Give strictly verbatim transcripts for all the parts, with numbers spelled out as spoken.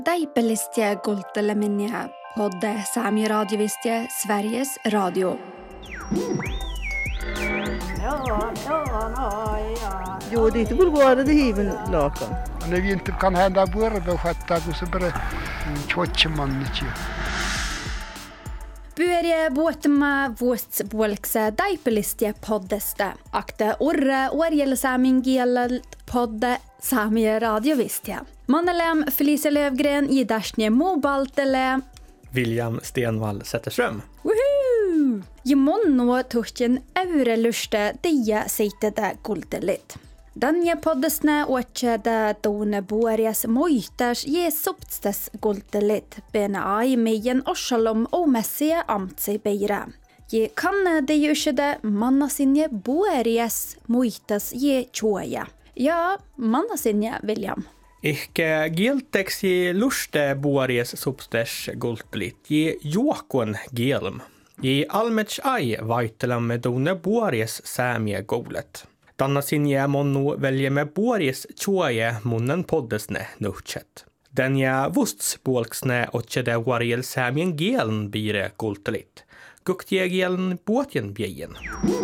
Taipelistiä kultteleminen podde Sami radiovistia Sveriges Radio. Jo, det är inte bara det hiven lakan. När vi inte kan hända börja sköta så bara tjockaman inte. Pyöriä vuottama vuotspuolikse taipelistiä poddesta. Akta urra orjella saamin kielellä podde Sami radiovistia. Manelem Felicia Lövgren i Darsnje Mobaltele. William Stenvall Zetterström. Woohoo! Jimonno tuhtin eureluste dia seitede kultelit. Danja poddesne otsede tone boerias moitas je soptstes kultelit bena ai meien orsalom omessie amtsi beire. Je kanne de jusede mannasinje boerias moitas je tjoja. Ja, mannasinje William. Ehkä gielteksi je luste boerias sopstes kultelit je juokon gielm. Je almets ai vaitelam med tone boerias säämiä goulet. Tanna sinje monnu väljemme boerias tjoje munnen poddesne nuhtset. Den ja vustspolksne otjede varjel säämien gieln bire kultelit. Guktje gieln båtjen bjejen.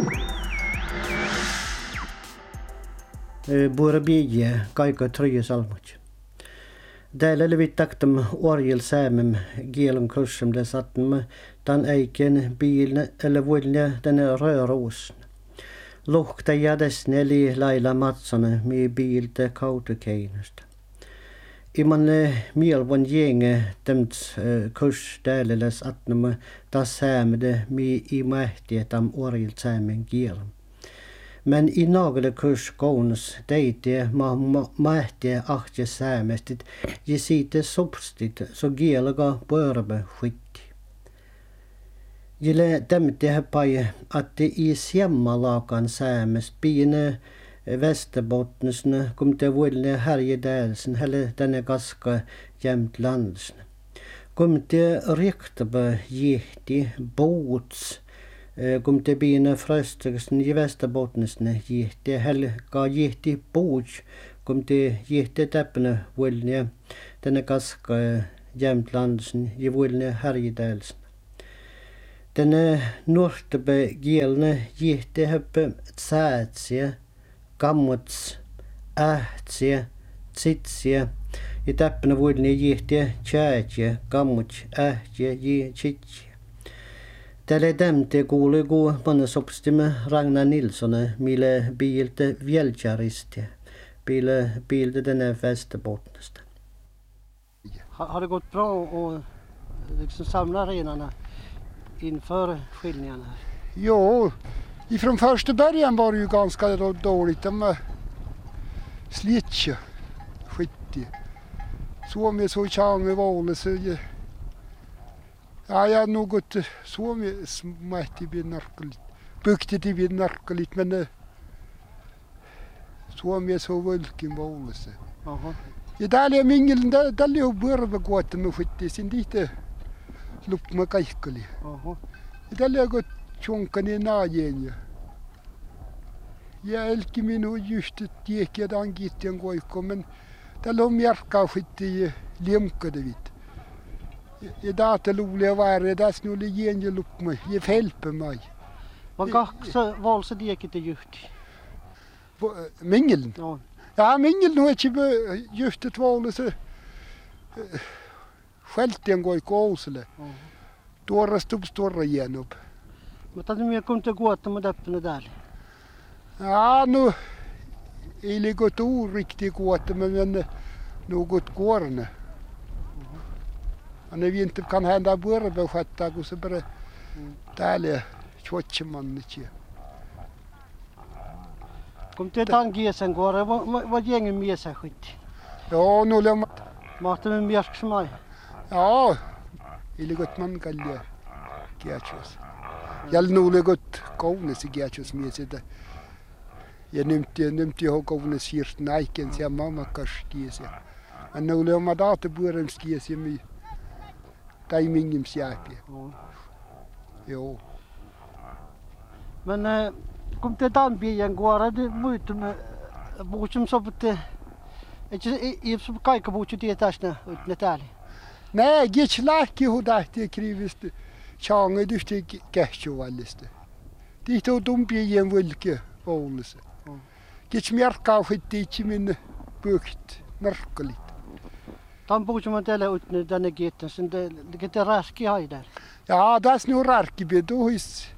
Bora bjeje kaika tröje salmut. Dällä levittaktam varjel säämem gieln kursem det satten dan eiken bilen eller vullne den röros. Lohta jädes neli Laila Matsonen mi bilte kautukeinasta. Iman mielvon jenge temt kurs däleles atnama tas säämede mi i mähtiä tam oril säämen kielen. Men i nagele kurs kounas deite ma mähtiä ahtje säämestit ja siitä sopstit så gielaga börbe skitti. Jille tämmöti häpäi, att i siemmalakan säämes piine Västerbottensne kom te vuolle härjedälsen helle tänne kaska jämt landsne. Kom te riktabe jihti bots kom te piine fröstöksen i Västerbottensne jihti helle ka jihti bots kom te jihti täppne vuolle tänne kaska jämt landsne i vuolle härjedälsen. Tänne nuortebe gielne jihti höppe tsäätsiä, kammuts, ähtsiä, tsitsiä ja täppänä vuodelle jihti tjäätsiä, kammuts, ähtsiä ja tsitsiä. Tälle dämte kuului kun panna sopstimme Ragnar Nilsson, mille biilte Vjälkjäristiä, biile biilte tänne Västerbottnasta. Har det gått bra att liksom samla renarna inför skiljningarna? Jo, ifrån första början var det ju ganska dåligt. De slitja, skittiga. Så med så tjang med våle så jag... Ja, jag har nog gått så med smätt i narkolit. Buktet i vid narkolit, men så med så vulken våle så. Jaha. Ja, där är mingel, där är ju börbe gått med skittiga sin dit. Lupp med kaikkali. Jaha. Tällä on tjonkani naajenja. Ja elki minu just tiekkiä tankitien koikko, men tällä on märkaufitti ja liemkadevit. Ja täältä luulee vaare, tässä oli jenja luppma ja felpemai. Vad kaksa valsa diekit är juhti? Mingeln? Ja. Ja, mingeln har inte just ett val så skältien koikko Ousele. Tuoras tupstorra igenom. Mutta nyt kun te kuotte mä täppänä täällä. Ja, nu ei liiku tuu riktigt kuotte, men något kuorne. När vi inte kan hända börja sköta så bara täällä tjotchemannit. Kom te tan giesen kuore, vad gängen miesä skitti? Ja, nu lämna. Mahtaa me miersksmai. Ja. Iligot man kalja kiachos. Jal nulegot kaunis kiachos miesitä. Ja nymti nymti ho kaunis sirt naiken ja mamma kaskies. An nule oma data buren skies ja mi. Timingim siapi. Jo. Men kom te tan bien kuore, det muut me buusum sopitte Eikö ei kaikki puhuttu tietää ne täällä? Nej, gits lähki hudahti krivistä. Change dysti kähtsuvallista. Tihti on tumpien vulke Oulussa. Gits merkkaa hittiitsi minne pökt, merkkalit. Tämän puhutaan täällä tänne kiittää, sen te raski haidaan. Ja, tässä on rarkipi, tuohis.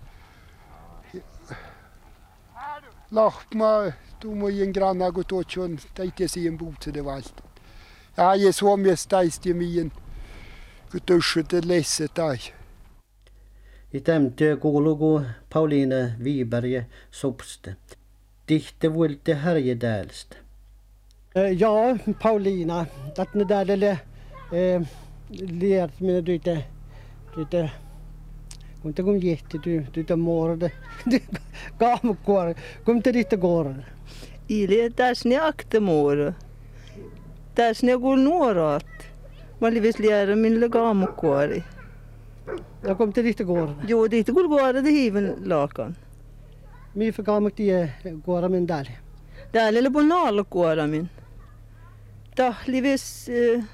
Lahma, tuomojen granna kun tuotson, täitä siihen puhutaan valta. Ja, ja Suomessa täistä mien, kun tuossa lesse tai. I tämtyö kuuluu kun Pauliina Wiberg sopste. Tihti vuolte härjedälstä. Ja, Pauliina, att ne där lille eh, lärt mina tyte tyte kun te kun jätte ty tyte morde kaamukkuor kun te ditte går Ile tässä ne aktemor tässä ne kun nuorat mä livis lära min kaamukkuori ja kun te ditte går jo ditte kun går det hiven lakan mi för kaamuk tie går min där där lille bonalkuora min tahlivis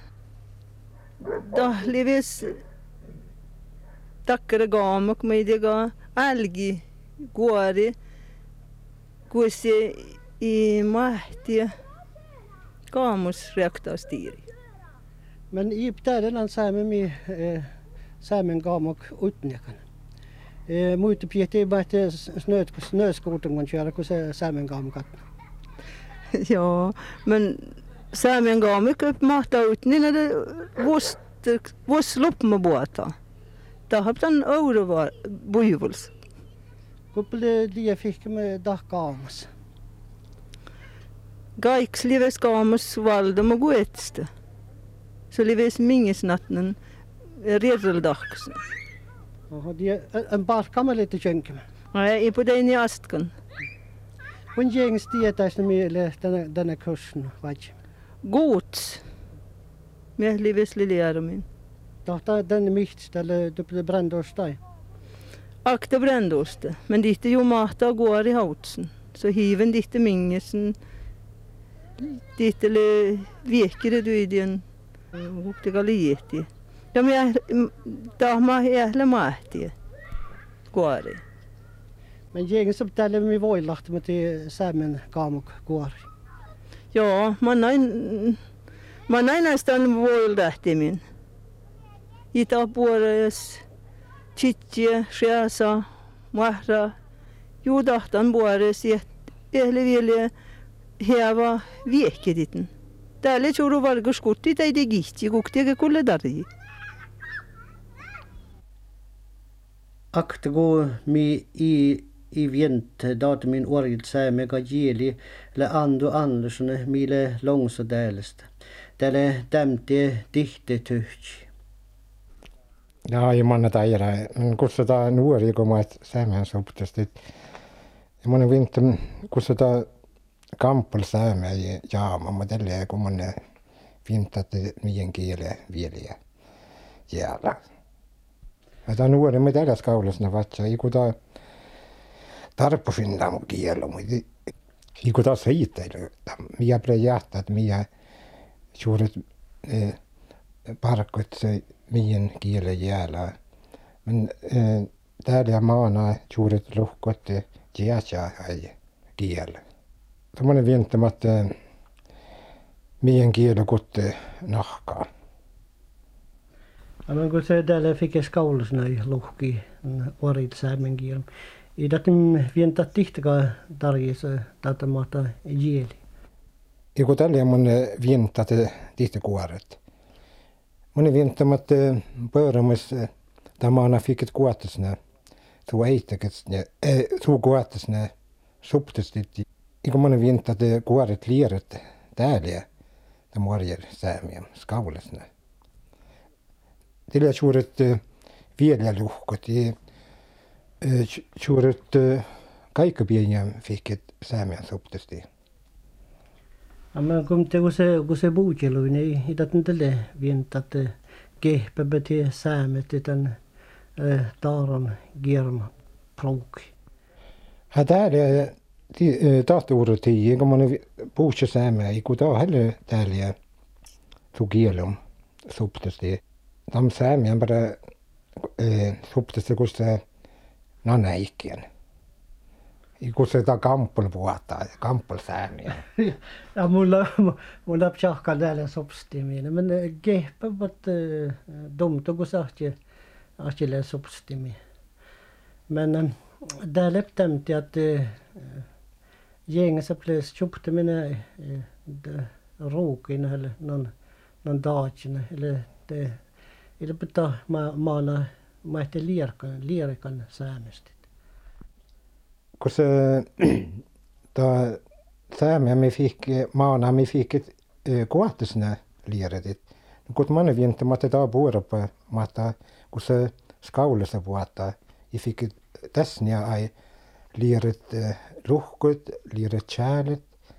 tahlivis takkara gaamuk meidiga algi guari kuisi i mahtia gaamus reaktastiiri. Men i ptädelen saamme mi saamen kaamuk utnekan. Muita pieti bahte snöt snöskoten kun köra kun se saamen kaamukat. Ja, men Saamen gaamuk mahtaa ut niin että vuosi vuosi loppuun vuotta. Tahaptan euro var buivuls. Kuppele die fick me dag kaamas. Kaiks lives kaamas valda med guetste. Så lives mingesnatten redeldags. Oho, die en paar kamelette tjänkem. Nej, på den i astkan. Kun jängs tietäis me denna denna kursen vaj. Gods. Med lives liljarmin. Tahta den miht eller dubbel brandostai. Akta brändoste, men dit är ju mahta går i hautsen. Så hiven dit är mingesen. Dit eller vekere du i den. Och det galieti. Ja men da ma hele mahti. Går i. Men jängs upp tälle mi voillaht med till saamen kaamuk går. Ja, man näin man näin nästan voildahti min. Ita puores chitje, skäsa, mahra. Judahtan puores i ehli vilje heva viekediten. Täällä churu valgus kutti tai de gihti kuktege kulle dari. Aktego mi i i vient datumin orgelt sääme gajeli le Ando Andersson mile långsodälstä. Tälle tämte dihte tyhti. Ja ei manna taira. Kutsutaan nuori, kun mä säämään soputasti. Ja monen vintten kutsutaan kampul säämään ja jaama. Mä tälleen, kun monen vinttat mien kielen vielä jäällä. Ja tämä nuori, mä tällä skaulasna vatsa. Iku tää tarppusinna mun kielo. Iku tää seitteily. Mie pidä jähtää, että mie suuret eh, parkot se mien kielen jäällä. Men eh, täällä maana suuret luhkot jääsää kielen. Tämmöinen vientämättä mien kielen kutte nahkaa. Men kun se täällä fick skaulasna luhki orit saamen kielen. I datin vientä tihtikaa tarjissa tätä maata jieli. Ja kun tällä mun vientä tihti kuoret. Mun vientämättä pöörämus tämä fikit kuotasna. Tuo eittäkets ne tuo kuotasna suptistit. Ja kun mun vientä kuoret lieret täällä tämä varjer säämien skaulasna. Tällä suuret viljelyhkot ja suuret kaikki pieniä fikit säämien suptisti. Men kun te kun se kun se buutjelu niin ei datin tälle vientat kehpäbä te saamet tämän taaron germa prouki. Ja täällä Datortien, kun man puhuisi säämää, ei kun tämä heille täällä tukielum suptasti. Tam säämiä bara suptasti, kun se nanäikien. Kun se tämä kamppel puhutaan, kamppel säämiä. Ja mulla mulla pjahka täällä sopstimiin, men gehpävät domto, kun sahti ahille sopstimiin. Men täällä läptämti, että gänget plöts köpte mina rokin eller någon någon dagen eller det eller beta maana maite lierkan lierkan säännöstä. Kun se ta säämiä me fick maana me fick kuohtisna lieretit. Kun man vinter matte ta buorapa matta kun se skaulessa vuotta i fick täsniä ai lieret luhkut, lieret kärlet.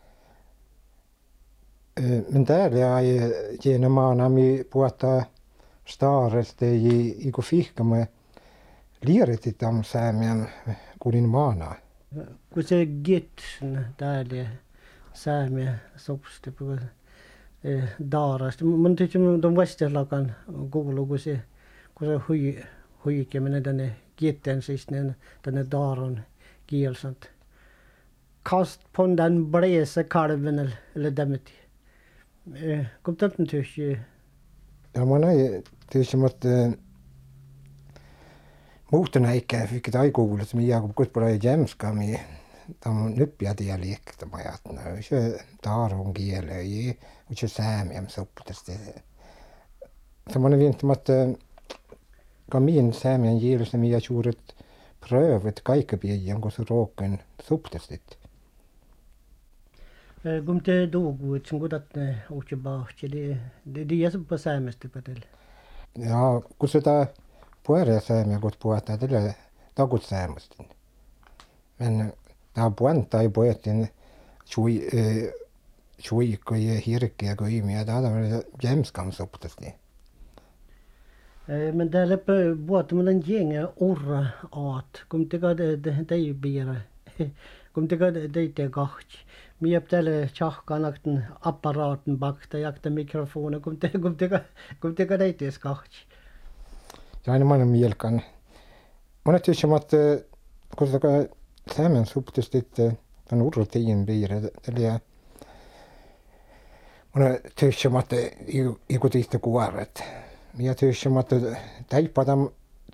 Men täällä ei genom maana mi puhutaan staaresta i kun fihkamme lieretit am säämien kunin maana. Kun se gitsen täällä säämiä sopsti på daarasta. Man tycker de västerlakan kuuluu kun se kun se hui huikeminen tänne gitten siis tänne daaron kielsant. Kast på den bläse kalven eller dämmet. Kom det inte till. Ja man ei tycker att muuten eikä fick det kuulut som jag går på det jämska med de nyppiä dialekter man att nu så daaron kiele i och så säämiä soptasti. Så man vet att kamin säämien kielessä minä suuret prövet kaikkepian kun se råken soptastit. Kun te dogut sen godat uche baahti det det det är på säämästä patel. Ja kun se ta puolella säämiä kun puhutaan tällä takut säämästä. Men ta puanta ei puetin sui sui kun hirkeä kun ihmiä ta on jämskam soptasti. Men där läppe båt med en gäng orra at. Kom till god det det är bira. Kom till god det är gach. Mi upp där chachkanakten apparaten bakta jakta mikrofonen kom till kom till kom till god det är gach. Ja en man mielkan. Man tycker att kun se säämen suptastit on urtien bira eller man tycker att i kun tihti kuoret. Minä tykkään, että teipataan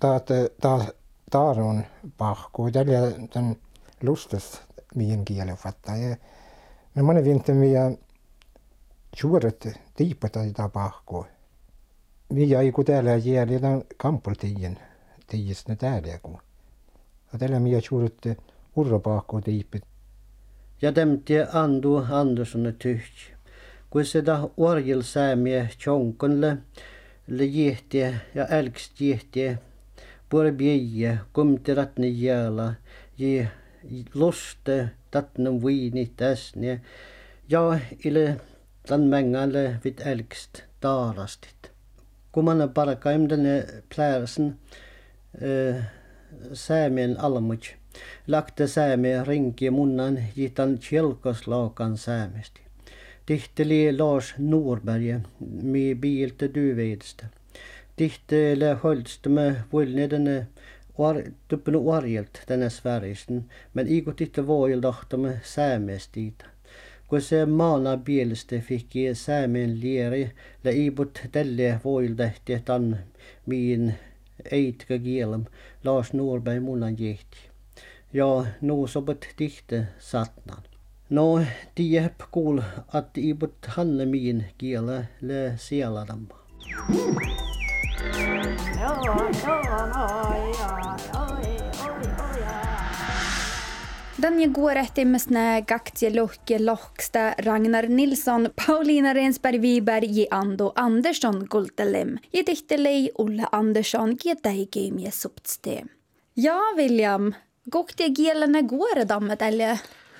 taarun pahkuu. Tällä on lustas mihin kielen fattaa. Men man vet inte minä suuret teipataan tätä pahkuu. Minä ei kun täällä jäljellä kampultien tiisne täällä kun. Tällä minä suuret urropahkuu teipit. Ja tämti Andu Andersson tyhti. Kun se da orjil säämiä tjonkonle. Le jehtiä ja älkst jehtiä, puore bieje, kumti ratni jäällä, je luste tatnen viini täsne, ja ile tan mängalle vid älkst daarastit. Kun man parkaim denne plärsen äh, säämien almuj, lakte säämien rinki munnan jitan kjelkoslaukan säämesti. Tihteli Lars Norberg med bil till Duvedsta. Tihteli Holst med vullnedene tuppen orjelt denna Sverigen, men igot inte vojldahta med säämestid. Kun se maana bielste fick ge säämen lieri, la ibot tälle voildahti tan min eitka kielem Lars Norberg munan jehti. Ja, nu sobot tihte satnan. No, tiedäp kuul, att ibut hanne min kielä le sieladamma. Den går ehtimmäsnä kaktje lohke lohksta Ragnar Nilsson, Paulina Rensberg Wiberg ja Ando Andersson Gultelem. Ja tihtelei Ulla Andersson ja täikiimiä suptste. Ja William, kokte kielänä går dammet eller?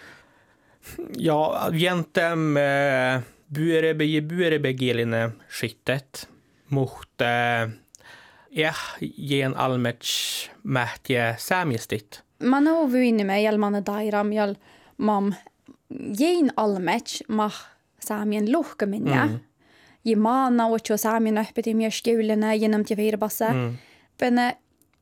Ja, jäntem äh, buerebe je buerebe geline skittet mot äh, ja, gen allmänt mähtje sämjestit. Man har vunnit med hjälmande dairam jal mam jein almech mah saamien luhkaminja. Mm. Je maana ocho saamien öppet mer skulene genom till virbassa. Mm. Men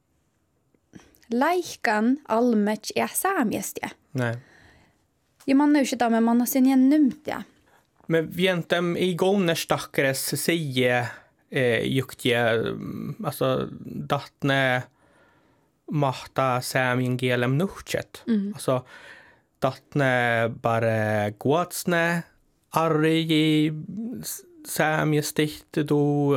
laikan almech är saamiesti. Nej. Je man nu inte med manna sin igen numtia. Men vientem i gånger stackres säger eh, juktje alltså datne mahta saamien kielem nuhtset. Mm. Alltså datne bara guatsne arri i saamiestit do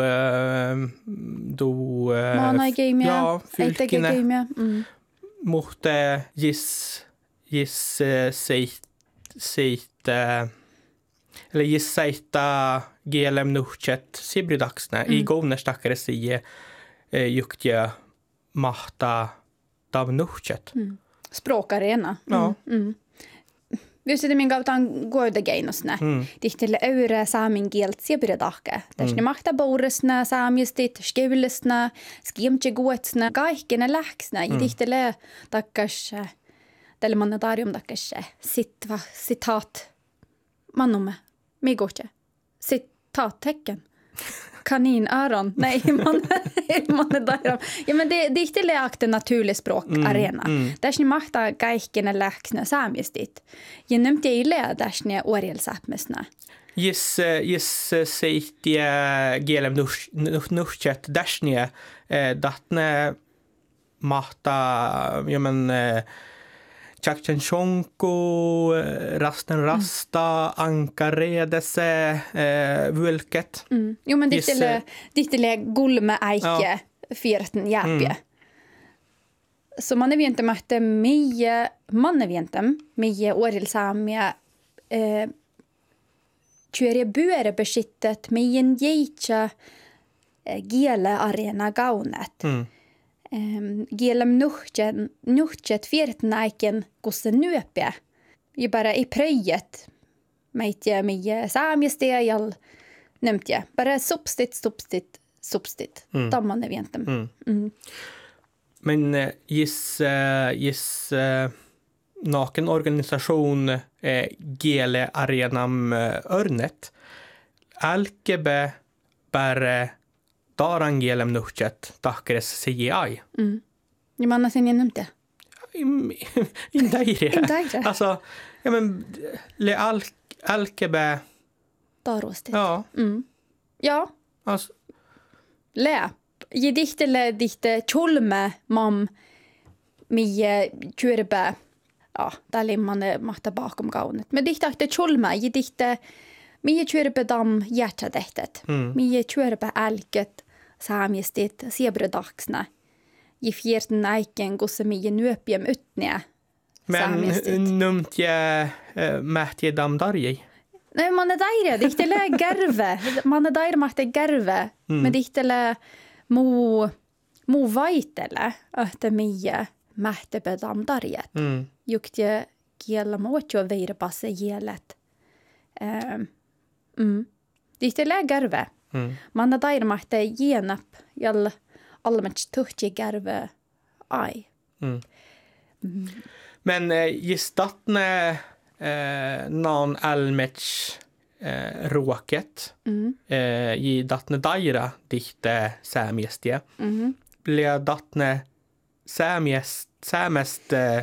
do mana game ja fylkine mm. mohte gis gis seit seit eller gis seita gelem nuhtset sibridaksne mm. i gånger stackare sige juktje mahta dav nuhtset. Mm. Språkarena. Ja. Mm. Mm. Just det min gautan goida geinosne. Mm. Dihtille eure saamin kielt sibridake. Täsne mm. mahta bourusne saamiestit, skevlesne, skiemtje goetsne, kaikkene läksne. Mm. Dihtille takkas tälle manetarium takkas sitva citat. Manumme, migotje. Citat tecken. Kaninöron. Nej, man man där. Ja men det det är inte akte naturlig språk arena. Mm, mm. Där ni makta kaikkene läksne saamistit. Jag nämnde i lä där ni orjelsapmesna. Gis gis seitia gelem nuhtset där ni datne mahta ja men Tjaktjenshonko, rasten rasta, mm. ankaredese, eh, vulket. Mm. Jo, men dittele, dittele gulme eike, ja. Fyrten jäpje. Mm. Så man är inte mötte mycket, man är inte mycket årilsamia, eh, tjure buere beskyttet med en jeitja eh, gele arena gaunet. Mm. Um, Gelem nuhtjet, nuhtjet fyrtnaiken kusse nyöpä. Ja bara i pröjet. Meitje mie saamiestajal nämtje. Bara substit, substit, substit. Mm. Tamman är vientem. Mm. Mm. Men uh, gis, uh, gis uh, naken organisation uh, Gele Arenam uh, Örnet. Alkebe bara Daran gelem nuhtset tahkeres C G I. Mm. Ja, man har sen genom det. Inte det. Alltså, ja men le al alkebe Darostet. Ja. Mm. Ja. Alltså le. Je dikte le dikte cholme mam mi kurbe. Ja, där limman matta bakom gaunet. Men dikte akte cholme, je dikte mi kurbe dam hjärtadettet. Mm. Mi kurbe alket saamiestit siebradaksna. I fjärten eiken gosse mie nöpjem utne. Men numt je uh, mähtje damdarji? Nej, man är där. Det är inte gerve. Man är där med det gerve. Mm. Men det är inte mo mo vaitele att det mie mähte på damdarjet. Mm. Jukte kiela mocho veirpasse gielet. Um, mm. Det är inte gerve. Mm. Man är där med det genap jall allmänt tuhti gerve ai. Mm. Mm. Men eh, just datne eh, någon allmänt eh, råket mm. eh, i datne daira dikte sämjestje. Mm. Blir datne sämjest sämest eh,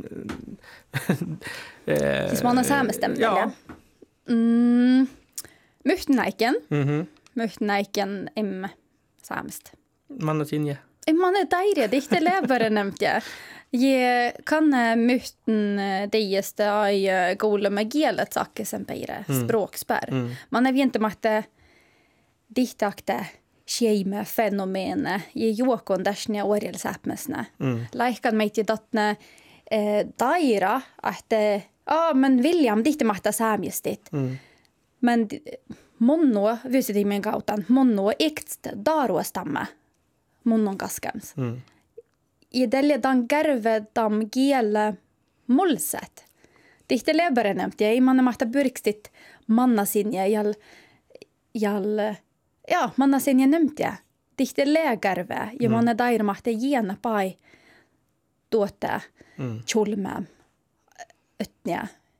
eh, Siis man är sämestem ja. Mm. Myhtnaiken. Mhm. Myhtnaiken im sämest. Man är sinje. Man är där, det är inte lävare nämnt jag. Jag kan myhten dejeste i gola med gelet saker som bära språkspär. Mm. Man är ju inte med att diktakte tjejme fenomene i jokon därsne orjelsäpmesne. Mm. Laikan mig till datne eh, daira att ja ah, men William dikte mahta sämjestit. Mm. Men monno vysit i min kautan monno ekst daruostamme. Monnon kaskams. Mm. I delle dan gerve dam giele molset. Dihte lebere nämnt jag. Man mahta burkstit manna sinje jall jall ja, manna sinje nämnt jag. Dihte legerve. Ja, man är där mahta gena pai tuotte mm. chulme ötnä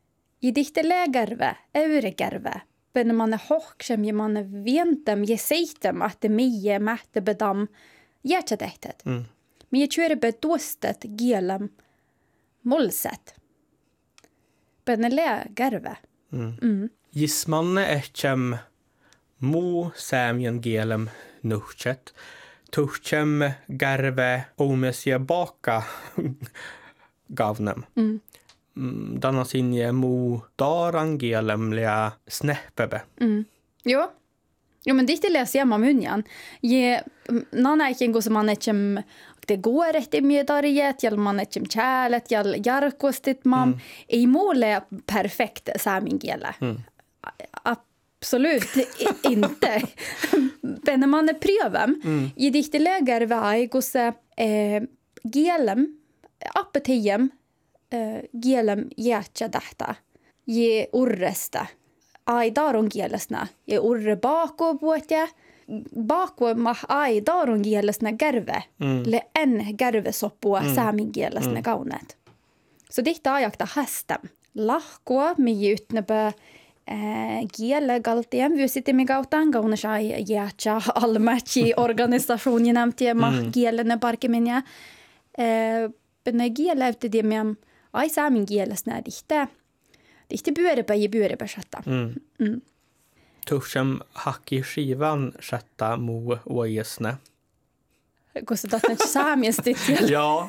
I dihte lägerve, euregerve. När man är hoksam, man är ventam, je seitam, att det mie, mätte bedam, jätsädehtet. Mm. Men jag kör bedostet, gelam, målsätt. Men lägerve. Mm. Mm. Gismanne etchem mo sämjen gelem nuhtset. Tuhtjem garve omesje baka gavnem. Mm. Mm, Danna sinje mo daran gelem lea snäppebe. Mm. Jo. Jo, men det läser jag munjan. Je nana ikin go som man etchem det går rätt i medariet, jall man etchem kärlet, jall jarkostit mam. Mm. I måle perfekt samingele. Mm. Absolut inte. Men när man är prövem, mm. i dikte läger var gosse eh, gelem, appetiem, eh, gelem jätja detta. Je urresta. Ai daron gelesna. Je urre bako buotja. Bako mah ai daron gelesna garve. Mm. Le en garve sopua mm. saamin gelesna mm. kaunet. Så detta ajakta hästem. Lahkoa mi utnebe Eh, Giele galtiem vyysitimme kautaan kaunasai jäätsä almätsi organisation nämti mah mm. gielene parkemenia. Eh, Penne giele uttidiemme ai saamin gielesnä dihte. Dihte pyöripä ja pyöripä shatta. Mm. Mm. Tursem hakki skivan shatta mo ojesne. Koska tatnet saamiestit jälleen. Ja.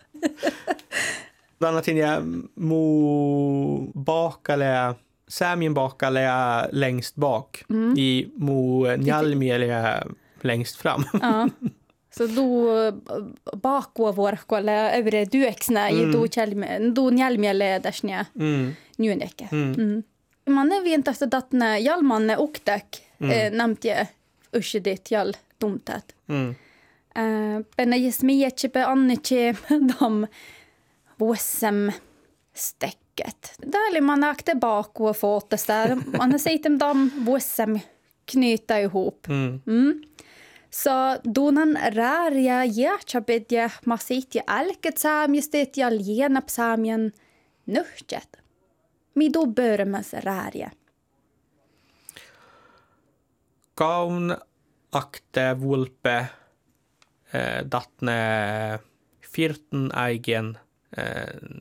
Danna tinja mo bakale Sämjen bakale är längst bak. Mm. I mo njalmiele längst fram. Ja. Så då bakå vår kolla över duexna i då chalme då njalmiele dashnia. Mm. Njuneke. Mm. Mm. Man är vent efter datna jalmanne oktak mm. eh, nämnte uschedit jall dumtat. Mm. Eh penna jesmietche pe anneche dam vossem stäck. Där man akte bak och fotas där. Man har sett dem de vussem knyta ihop. Mm. Mm. Så donan rärja jätchabedja masitja alket samjustet ja lenap samjen nuhtjet. Mi då börmas rärja. Kaun akte vulpe eh, datne firten eigen eh,